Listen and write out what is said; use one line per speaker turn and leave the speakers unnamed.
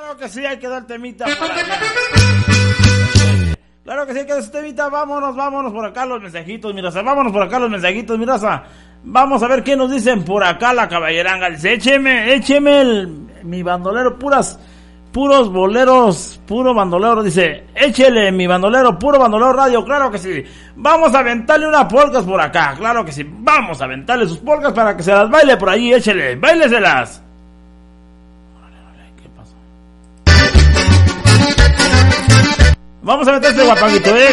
Claro que sí, hay que dar temita para allá. Claro que sí, hay que dar temita. Vámonos por acá los mensajitos, mi raza. Vámonos por acá los mensajitos, mi raza. Vamos a ver qué nos dicen por acá la caballeranga. Dice, écheme mi bandolero, puros boleros, puro bandolero. Dice, échele mi bandolero, puro bandolero radio. Claro que sí. Vamos a aventarle unas polcas por acá. Claro que sí. Vamos a aventarle sus polcas para que se las baile por allí. Échele, baileselas. ¿Qué pasó? Vamos a meter este guapanguito,